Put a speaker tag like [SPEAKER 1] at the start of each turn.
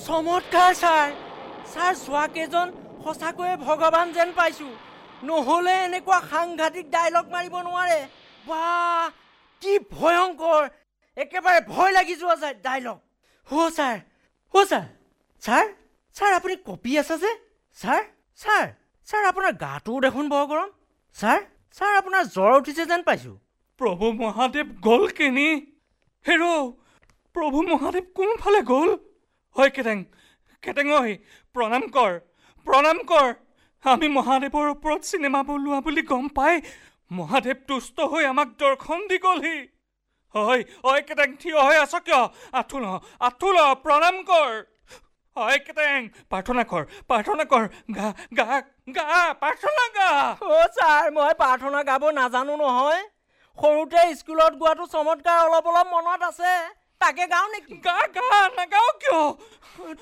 [SPEAKER 1] চমৎকাৰ sir. Sir যোৱা কেইজন সঁচাকৈয়ে ভগৱান যেন পাইছোঁ। নহ'লে এনেকুৱা সাংঘাতিক ডাইলগ মাৰিব নোৱাৰে। বাহ, কি ভয়ংকৰ, একেবাৰে ভয় লাগি যোৱা যায় ডাইলগ। ছাৰ ছাৰ আপুনি কঁপি আছে যে? ছাৰ আপোনাৰ গাটোও দেখোন বৰ গৰম। ছাৰ আপোনাৰ জ্বৰ উঠিছে যেন পাইছোঁ।
[SPEAKER 2] প্ৰভু মহাদেৱ গ'ল কেনি? হেৰ' প্ৰভু মহাদেৱ কোনফালে গ'ল? হয় কেটেং ঐ, প্ৰণাম কৰ। আমি মহাদেৱৰ ওপৰত চিনেমা বলোৱা বুলি গম পাই মহাদেৱ তুষ্ট হৈ আমাক দৰ্শন দি গ'লহি। হয় কেটেং, থিয় হৈ আছ কিয়? আঁঠু ল, প্ৰণাম কৰ। হয় কেটেং, প্ৰাৰ্থনা কৰ, গা প্ৰাৰ্থনা গা।
[SPEAKER 1] ছাৰ মই প্ৰাৰ্থনা গাব নাজানো নহয়। সৰুতে স্কুলত গোৱাটো চমৎকাৰ অলপ মনত আছে, তাকে গাওঁ নেকি?
[SPEAKER 2] গা নাগাও কিয়?